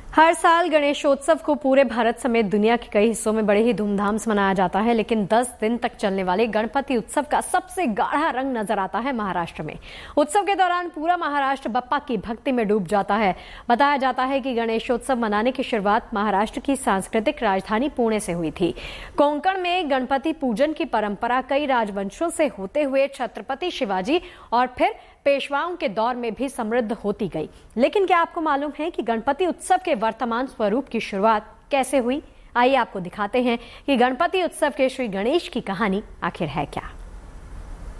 हर साल गणेशोत्सव को पूरे भारत समेत दुनिया के कई हिस्सों में बड़े ही धूमधाम से मनाया जाता है, लेकिन 10 दिन तक चलने वाले गणपति उत्सव का सबसे गाढ़ा रंग नजर आता है महाराष्ट्र में। उत्सव के दौरान पूरा महाराष्ट्र बप्पा की भक्ति में डूब जाता है। बताया जाता है कि गणेशोत्सव मनाने की शुरुआत महाराष्ट्र की सांस्कृतिक राजधानी पुणे से हुई थी। कोंकण में गणपति पूजन की परंपरा कई राजवंशों से होते हुए छत्रपति शिवाजी और फिर पेशवाओं के दौर में भी समृद्ध होती गई। लेकिन क्या आपको मालूम है कि गणपति उत्सव के वर्तमान स्वरूप की शुरुआत कैसे हुई? आइए आपको दिखाते हैं कि गणपति उत्सव के श्री गणेश की कहानी आखिर है क्या।